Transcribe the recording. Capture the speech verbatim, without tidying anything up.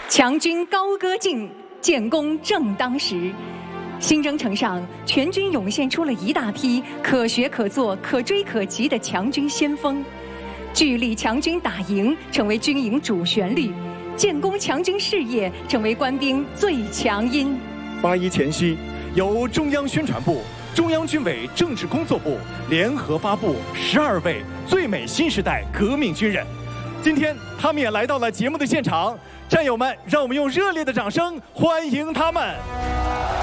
强军高歌尽，建功正当时。新征程上，全军涌现出了一大批可学可做、可追可及的强军先锋。聚力强军打赢成为军营主旋律，建功强军事业成为官兵最强音。 八一前夕，由中央宣传部、中央军委政治工作部联合发布十二位最美新时代革命军人。今天，他们也来到了节目的现场，战友们，让我们用热烈的掌声欢迎他们。